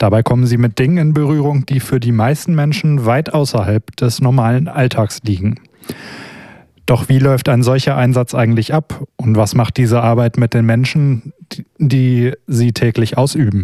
Dabei kommen sie mit Dingen in Berührung, die für die meisten Menschen weit außerhalb des normalen Alltags liegen. Doch wie läuft ein solcher Einsatz eigentlich ab? Und was macht diese Arbeit mit den Menschen, die sie täglich ausüben?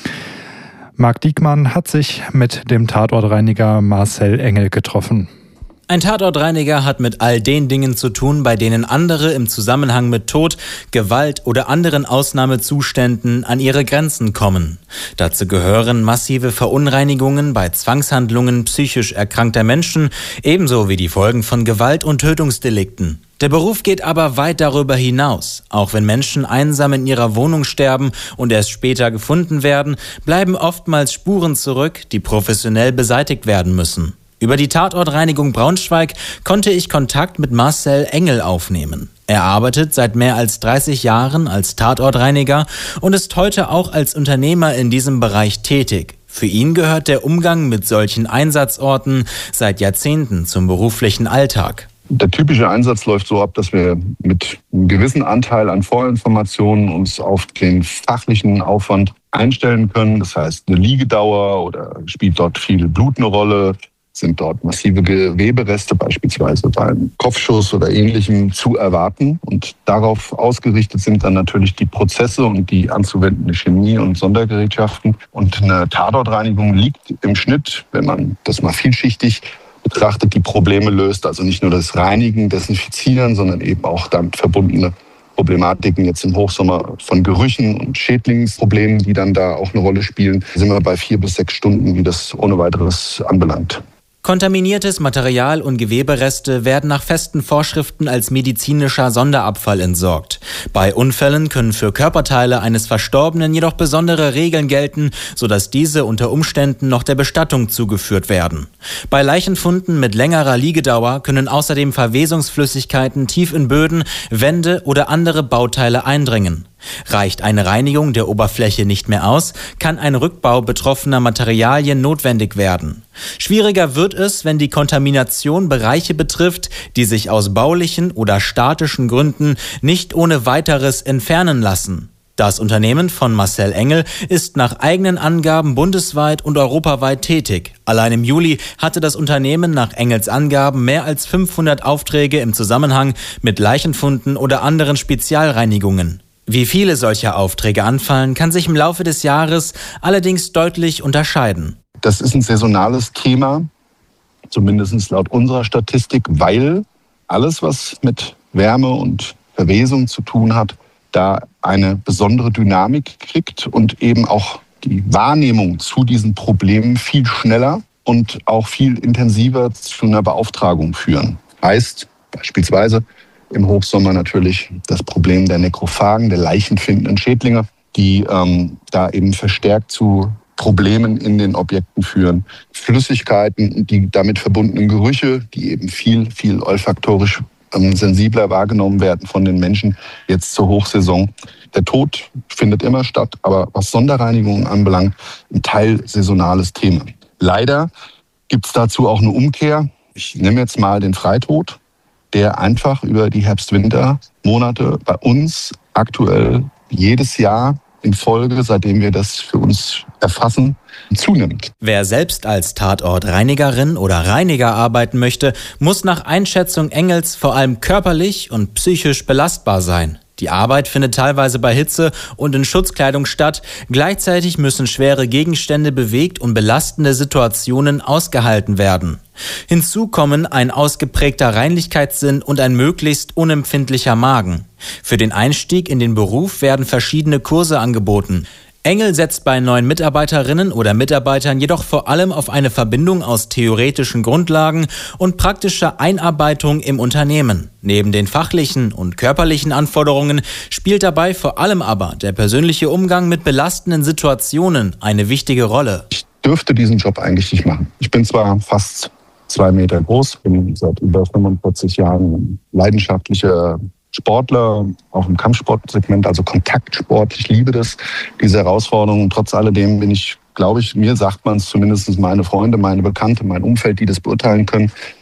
Marc Diekmann hat sich mit dem Tatortreiniger Marcel Engel getroffen. Ein Tatortreiniger hat mit all den Dingen zu tun, bei denen andere im Zusammenhang mit Tod, Gewalt oder anderen Ausnahmezuständen an ihre Grenzen kommen. Dazu gehören massive Verunreinigungen bei Zwangshandlungen psychisch erkrankter Menschen, ebenso wie die Folgen von Gewalt- und Tötungsdelikten. Der Beruf geht aber weit darüber hinaus. Auch wenn Menschen einsam in ihrer Wohnung sterben und erst später gefunden werden, bleiben oftmals Spuren zurück, die professionell beseitigt werden müssen. Über die Tatortreinigung Braunschweig konnte ich Kontakt mit Marcel Engel aufnehmen. Er arbeitet seit mehr als 30 Jahren als Tatortreiniger und ist heute auch als Unternehmer in diesem Bereich tätig. Für ihn gehört der Umgang mit solchen Einsatzorten seit Jahrzehnten zum beruflichen Alltag. Der typische Einsatz läuft so ab, dass wir mit einem gewissen Anteil an Vorinformationen uns auf den fachlichen Aufwand einstellen können. Das heißt, eine Liegedauer oder spielt dort viel Blut eine Rolle, sind dort massive Gewebereste beispielsweise beim Kopfschuss oder Ähnlichem zu erwarten. Und darauf ausgerichtet sind dann natürlich die Prozesse und die anzuwendende Chemie und Sondergerätschaften. Und eine Tatortreinigung liegt im Schnitt, wenn man das mal vielschichtig betrachtet, die Probleme löst. Also nicht nur das Reinigen, Desinfizieren, sondern eben auch damit verbundene Problematiken jetzt im Hochsommer von Gerüchen und Schädlingsproblemen, die dann da auch eine Rolle spielen, sind wir bei 4 bis 6 Stunden, wie das ohne weiteres anbelangt. Kontaminiertes Material und Gewebereste werden nach festen Vorschriften als medizinischer Sonderabfall entsorgt. Bei Unfällen können für Körperteile eines Verstorbenen jedoch besondere Regeln gelten, sodass diese unter Umständen noch der Bestattung zugeführt werden. Bei Leichenfunden mit längerer Liegedauer können außerdem Verwesungsflüssigkeiten tief in Böden, Wände oder andere Bauteile eindringen. Reicht eine Reinigung der Oberfläche nicht mehr aus, kann ein Rückbau betroffener Materialien notwendig werden. Schwieriger wird es, wenn die Kontamination Bereiche betrifft, die sich aus baulichen oder statischen Gründen nicht ohne weiteres entfernen lassen. Das Unternehmen von Marcel Engel ist nach eigenen Angaben bundesweit und europaweit tätig. Allein im Juli hatte das Unternehmen nach Engels Angaben mehr als 500 Aufträge im Zusammenhang mit Leichenfunden oder anderen Spezialreinigungen. Wie viele solcher Aufträge anfallen, kann sich im Laufe des Jahres allerdings deutlich unterscheiden. Das ist ein saisonales Thema, zumindest laut unserer Statistik, weil alles, was mit Wärme und Verwesung zu tun hat, da eine besondere Dynamik kriegt und eben auch die Wahrnehmung zu diesen Problemen viel schneller und auch viel intensiver zu einer Beauftragung führen. Heißt beispielsweise im Hochsommer natürlich das Problem der Nekrophagen, der leichenfindenden Schädlinge, die da eben verstärkt zu Problemen in den Objekten führen. Flüssigkeiten, die damit verbundenen Gerüche, die eben viel olfaktorisch sensibler wahrgenommen werden von den Menschen jetzt zur Hochsaison. Der Tod findet immer statt, aber was Sonderreinigungen anbelangt, ein teilsaisonales Thema. Leider gibt es dazu auch eine Umkehr. Ich nehme jetzt mal den Freitod, der einfach über die Herbst-Winter-Monate bei uns aktuell jedes Jahr in Folge, seitdem wir das für uns erfassen, zunimmt. Wer selbst als Tatortreinigerin oder Reiniger arbeiten möchte, muss nach Einschätzung Engels vor allem körperlich und psychisch belastbar sein. Die Arbeit findet teilweise bei Hitze und in Schutzkleidung statt. Gleichzeitig müssen schwere Gegenstände bewegt und belastende Situationen ausgehalten werden. Hinzu kommen ein ausgeprägter Reinlichkeitssinn und ein möglichst unempfindlicher Magen. Für den Einstieg in den Beruf werden verschiedene Kurse angeboten. Engel setzt bei neuen Mitarbeiterinnen oder Mitarbeitern jedoch vor allem auf eine Verbindung aus theoretischen Grundlagen und praktischer Einarbeitung im Unternehmen. Neben den fachlichen und körperlichen Anforderungen spielt dabei vor allem aber der persönliche Umgang mit belastenden Situationen eine wichtige Rolle. Ich dürfte diesen Job eigentlich nicht machen. Ich bin zwar fast 2 Meter groß, bin seit über 45 Jahren ein leidenschaftlicher Sportler, auch im Kampfsportsegment, also Kontaktsport. Ich liebe das, diese Herausforderung. Und trotz alledem bin ich, glaube ich, mir sagt man es zumindest meine Freunde, meine Bekannte, mein Umfeld, die das beurteilen können,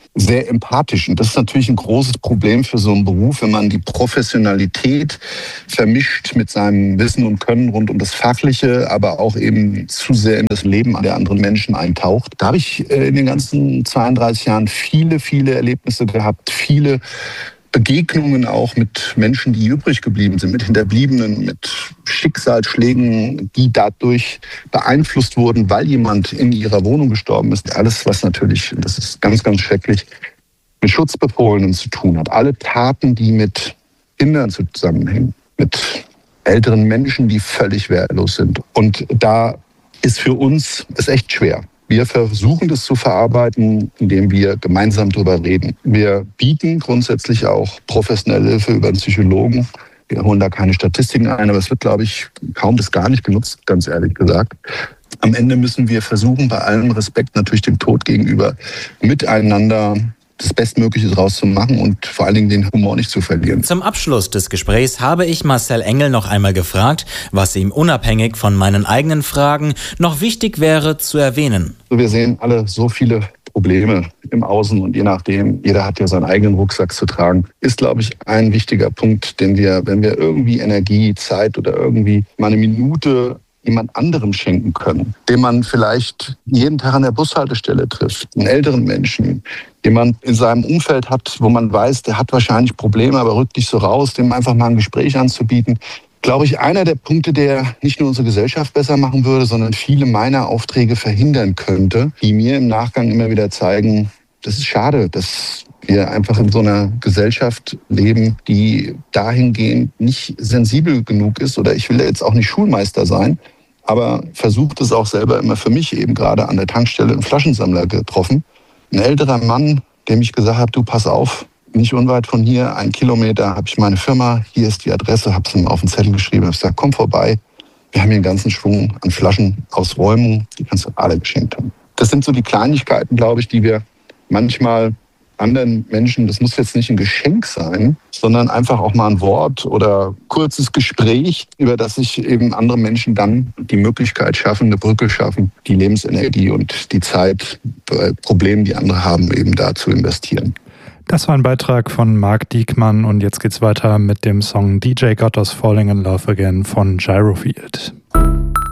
sehr empathisch. Und das ist natürlich ein großes Problem für so einen Beruf, wenn man die Professionalität vermischt mit seinem Wissen und Können rund um das Fachliche, aber auch eben zu sehr in das Leben der anderen Menschen eintaucht. Da habe ich in den ganzen 32 Jahren viele Erlebnisse gehabt, viele Begegnungen auch mit Menschen, die übrig geblieben sind, mit Hinterbliebenen, mit Schicksalsschlägen, die dadurch beeinflusst wurden, weil jemand in ihrer Wohnung gestorben ist. Alles, was natürlich, das ist ganz schrecklich, mit Schutzbefohlenen zu tun hat. Alle Taten, die mit Kindern zusammenhängen, mit älteren Menschen, die völlig wehrlos sind. Und da ist für uns es echt schwer. Wir versuchen das zu verarbeiten, indem wir gemeinsam darüber reden. Wir bieten grundsätzlich auch professionelle Hilfe über einen Psychologen. Wir holen da keine Statistiken ein, aber es wird, glaube ich, kaum bis gar nicht genutzt, ganz ehrlich gesagt. Am Ende müssen wir versuchen, bei allem Respekt natürlich dem Tod gegenüber, miteinander das Bestmögliche draus zu machen und vor allen Dingen den Humor nicht zu verlieren. Zum Abschluss des Gesprächs habe ich Marcel Engel noch einmal gefragt, was ihm unabhängig von meinen eigenen Fragen noch wichtig wäre zu erwähnen. Wir sehen alle so viele Probleme im Außen und je nachdem, jeder hat ja seinen eigenen Rucksack zu tragen, ist, glaube ich, ein wichtiger Punkt, den wir, wenn wir irgendwie Energie, Zeit oder irgendwie mal eine Minute jemand anderem schenken können, den man vielleicht jeden Tag an der Bushaltestelle trifft, einen älteren Menschen, jemand in seinem Umfeld hat, wo man weiß, der hat wahrscheinlich Probleme, aber rückt nicht so raus, dem einfach mal ein Gespräch anzubieten. Glaube ich, einer der Punkte, der nicht nur unsere Gesellschaft besser machen würde, sondern viele meiner Aufträge verhindern könnte, die mir im Nachgang immer wieder zeigen, das ist schade, dass wir einfach in so einer Gesellschaft leben, die dahingehend nicht sensibel genug ist. Oder ich will jetzt auch nicht Schulmeister sein, aber versucht es auch selber immer für mich eben gerade an der Tankstelle einen Flaschensammler getroffen. Ein älterer Mann, dem ich gesagt habe, du pass auf, nicht unweit von hier, 1 Kilometer, habe ich meine Firma, hier ist die Adresse, habe es ihm auf den Zettel geschrieben, habe gesagt, komm vorbei, wir haben hier einen ganzen Schwung an Flaschen aus Räumung, die kannst du alle geschenkt haben. Das sind so die Kleinigkeiten, glaube ich, die wir manchmal anderen Menschen, das muss jetzt nicht ein Geschenk sein, sondern einfach auch mal ein Wort oder kurzes Gespräch, über das sich eben andere Menschen dann die Möglichkeit schaffen, eine Brücke schaffen, die Lebensenergie und die Zeit bei Problemen, die andere haben, eben da zu investieren. Das war ein Beitrag von Marc Diekmann und jetzt geht's weiter mit dem Song DJ Got Us Falling in Love Again von Gyrofield.